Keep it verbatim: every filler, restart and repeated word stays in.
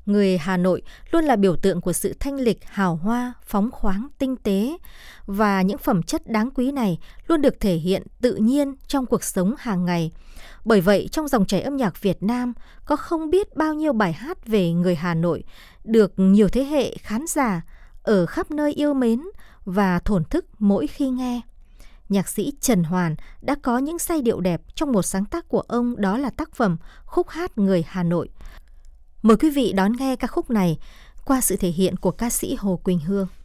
Người Hà Nội luôn là biểu tượng của sự thanh lịch, hào hoa, phóng khoáng, tinh tế, và những phẩm chất đáng quý này luôn được thể hiện tự nhiên trong cuộc sống hàng ngày. Bởi vậy, trong dòng chảy âm nhạc Việt Nam có không biết bao nhiêu bài hát về người Hà Nội được nhiều thế hệ khán giả ở khắp nơi yêu mến và thổn thức mỗi khi nghe. Nhạc sĩ Trần Hoàn đã có những giai điệu đẹp trong một sáng tác của ông, đó là tác phẩm Khúc hát người Hà Nội. Mời quý vị đón nghe ca khúc này qua sự thể hiện của ca sĩ Hồ Quỳnh Hương.